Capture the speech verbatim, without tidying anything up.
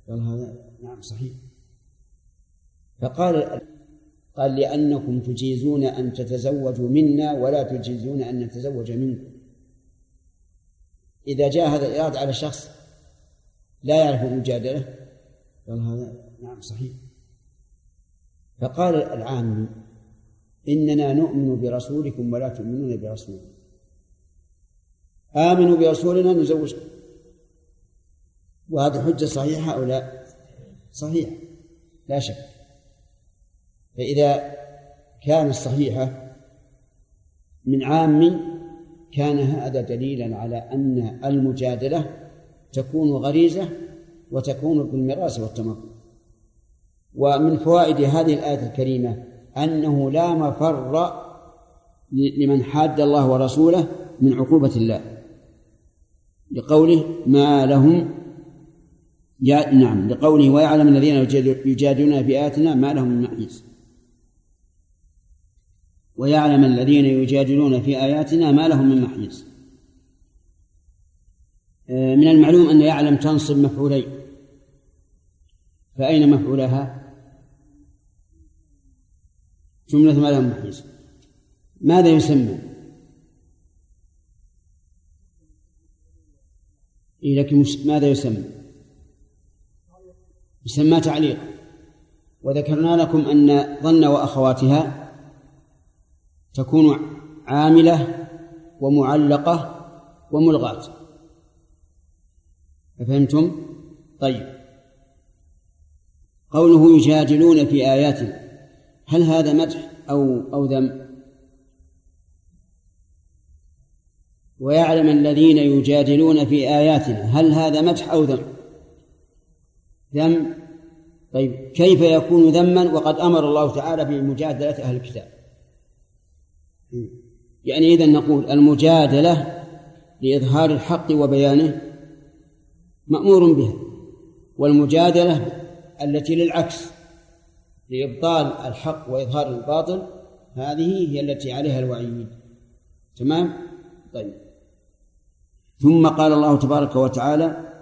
قال هذا نعم صحيح. فقال قال لأنكم تجيزون أن تتزوجوا منا ولا تجيزون أن نتزوج منكم. إذا جاء هذا الإرادة على شخص لا يعرف المجادلة قال هذا نعم صحيح. فقال العامي إننا نؤمن برسولكم ولا تؤمنون برسولنا، آمنوا برسولنا نزوجكم. وهذه حجة صحيحة أو لا؟ صحيحة لا شك. فإذا كانت صحيحة من عام كان هذا دليلا على أن المجادلة تكون غريزة وتكون بالمراس والتمكن. ومن فوائد هذه الآية الكريمة أنه لا مفر لمن حاد الله ورسوله من عقوبة الله، لقوله ما لهم يا نعم لقوله ويعلم الذين يجادلون بآياتنا ما لهم من محيص. ويعلم الذين يجادلون في آياتنا ما لهم من محيص. من المعلوم أن يعلم تنصب مفعولين، فأين مفعولها؟ جملة ما لهم محيص. ماذا يسمى؟ إيه لكن ماذا يسمى؟ يسمى تعليق. وذكرنا لكم أن ظن وأخواتها تكون عاملة ومعلقة وملغاة. أفهمتم؟ طيب، قوله يجادلون في آياتنا هل هذا مدح أو أو ذم؟ ويعلم الذين يجادلون في آياتنا هل هذا مدح أو ذم؟ ذم. طيب كيف يكون ذما وقد أمر الله تعالى بمجادلة أهل الكتاب؟ يعني إذن نقول المجادلة لإظهار الحق وبيانه مأمور بها، والمجادلة التي للعكس لإبطال الحق وإظهار الباطل هذه هي التي عليها الوعيد. تمام؟ طيب. ثم قال الله تبارك وتعالى